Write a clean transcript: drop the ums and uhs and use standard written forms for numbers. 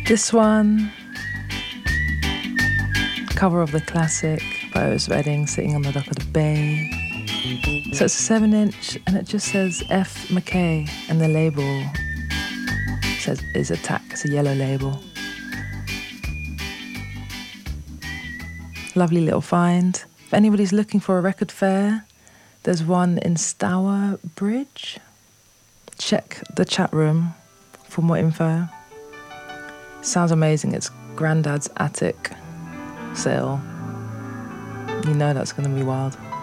This one, cover of the classic by Otis Redding, Sitting on the Dock of the Bay. So it's a 7-inch and it just says F. McKay, and the label says is Attack. It's a yellow label. Lovely little find. If anybody's looking for a record fair, there's one in Stour Bridge. Check the chat room for more info. Sounds amazing. It's Grandad's Attic sale. You know that's going to be wild.